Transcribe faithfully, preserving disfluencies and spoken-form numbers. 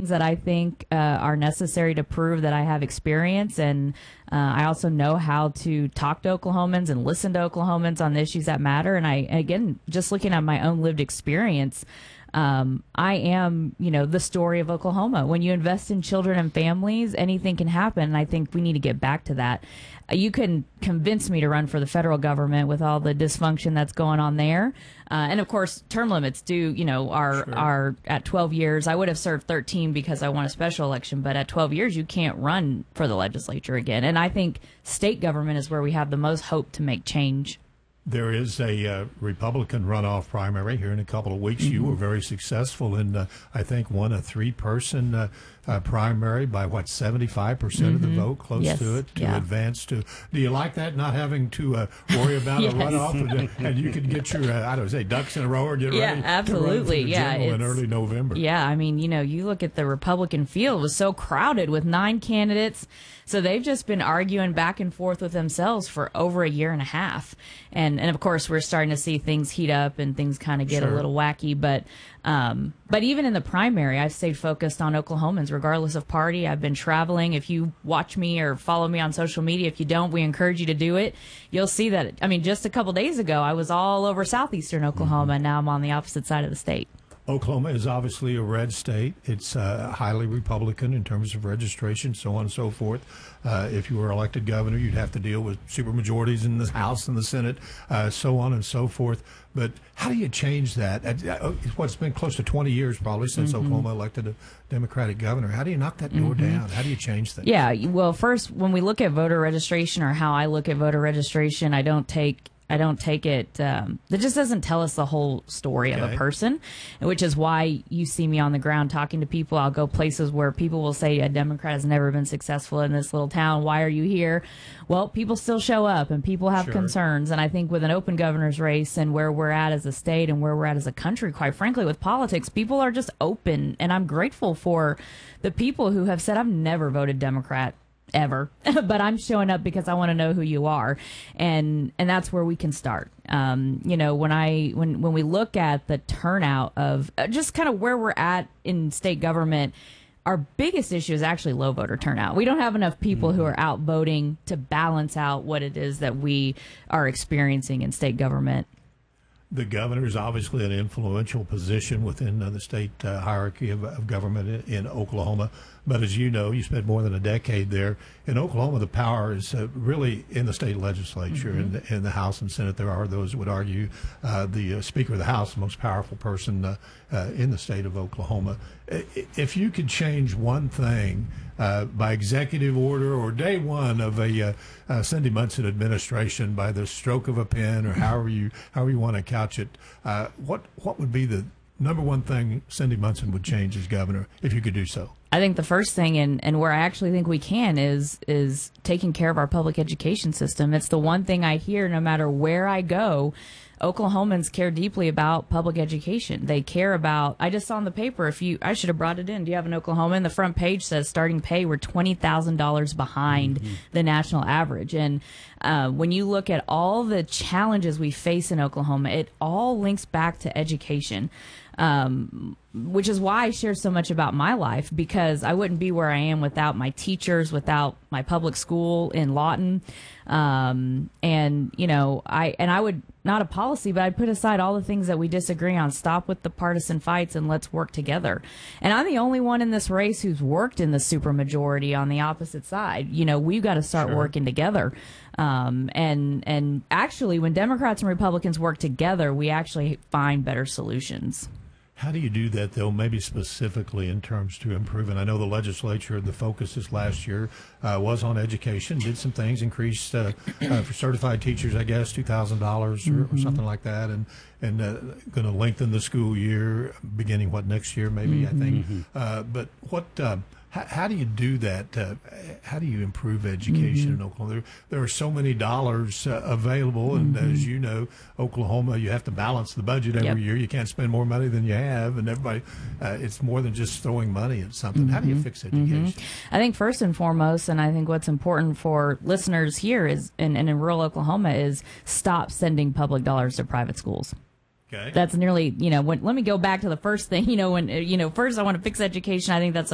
things that I think uh, are necessary to prove that I have experience, and uh, I also know how to talk to Oklahomans and listen to Oklahomans on the issues that matter. And I, again, just looking at my own lived experience, Um, I am, you know, the story of Oklahoma. When you invest in children and families, anything can happen. And I think we need to get back to that. Uh, you can convince me to run for the federal government with all the dysfunction that's going on there. Uh, and of course, term limits do, you know, are, Sure. are at twelve years. I would have served thirteen because I won a special election, but at twelve years, you can't run for the legislature again. And I think state government is where we have the most hope to make change. There is a uh, Republican runoff primary here in a couple of weeks. Mm-hmm. You were very successful in, uh, I think, won a three-person uh, uh, primary by, what, seventy-five percent mm-hmm. of the vote, close yes. to it, to yeah. advance to. Do you like that, not having to uh, worry about yes. a runoff? And, and you can get your, uh, I don't know, say, ducks in a row or get yeah, ready absolutely. to run for the yeah, general in early November. Yeah, I mean, you know, you look at the Republican field, it was so crowded with nine candidates. So they've just been arguing back and forth with themselves for over a year and a half. And, and of course, we're starting to see things heat up and things kind of get Sure. a little wacky. But um, but even in the primary, I've stayed focused on Oklahomans, regardless of party. I've been traveling. If you watch me or follow me on social media, if you don't, we encourage you to do it. You'll see that. I mean, just a couple days ago, I was all over southeastern Oklahoma, and now I'm on the opposite side of the state. Oklahoma is obviously a red state. It's uh, highly Republican in terms of registration, so on and so forth. Uh, if you were elected governor, you'd have to deal with supermajorities in the House and the Senate, uh, so on and so forth. But how do you change that? Uh, It's what's been close to twenty years probably since mm-hmm. Oklahoma elected a Democratic governor. How do you knock that door mm-hmm. down? How do you change things? Yeah, well, first, when we look at voter registration, or how I look at voter registration, I don't take I don't take it, um, that just doesn't tell us the whole story okay. of a person, which is why you see me on the ground talking to people. I'll go places where people will say a Democrat has never been successful in this little town. Why are you here? Well, people still show up and people have sure. concerns. And I think with an open governor's race and where we're at as a state and where we're at as a country, quite frankly, with politics, people are just open. And I'm grateful for the people who have said, I've never voted Democrat ever, but I'm showing up because I want to know who you are. And, and that's where we can start. Um, you know, when I, when, when we look at the turnout of uh, just kind of where we're at in state government, our biggest issue is actually low voter turnout. We don't have enough people mm-hmm. who are out voting to balance out what it is that we are experiencing in state government. The governor is obviously an influential position within uh, the state uh, hierarchy of, of government in, in Oklahoma. But as you know, you spent more than a decade there. In Oklahoma, the power is uh, really in the state legislature. Mm-hmm. In, the, in the House and Senate, there are those who would argue uh, the uh, Speaker of the House, the most powerful person uh, uh, in the state of Oklahoma. If you could change one thing uh, by executive order or day one of a uh, uh, Cindy Munson administration, by the stroke of a pen or however you however you want to couch it, uh, what what would be the number one thing Cindy Munson would change as governor if you could do so? I think the first thing, and, and where I actually think we can, is is taking care of our public education system. It's the one thing I hear no matter where I go. Oklahomans care deeply about public education. They care about, I just saw in the paper, if you, I should have brought it in. Do you have an Oklahoman? The front page says starting pay, we're twenty thousand dollars behind mm-hmm. the national average. And uh, when you look at all the challenges we face in Oklahoma, it all links back to education. Um, which is why I share so much about my life, because I wouldn't be where I am without my teachers, without my public school in Lawton. Um, and, you know, I, and I would, not a policy, but I'd put aside all the things that we disagree on, stop with the partisan fights, and let's work together. And I'm the only one in this race who's worked in the supermajority on the opposite side. You know, we've got to start sure. working together. Um, and, and actually, when Democrats and Republicans work together, we actually find better solutions. How do you do that, though, maybe specifically in terms to improving? I know the legislature, the focus this last year uh, was on education, did some things, increased uh, uh, for certified teachers, I guess, two thousand dollars or, mm-hmm. or something like that, and and uh, going to lengthen the school year, beginning, what, next year maybe, mm-hmm. I think. Mm-hmm. Uh, but what... Uh, How, how do you do that? Uh, how do you improve education mm-hmm. in Oklahoma? There, there are so many dollars uh, available, and mm-hmm. as you know, Oklahoma, you have to balance the budget every yep. year. You can't spend more money than you have, and everybody, uh, it's more than just throwing money at something. Mm-hmm. How do you fix education? Mm-hmm. I think first and foremost, and I think what's important for listeners here is, and in, in rural Oklahoma, is stop sending public dollars to private schools. Okay. That's nearly, you know, when, let me go back to the first thing, you know, when, you know, first I want to fix education. I think that's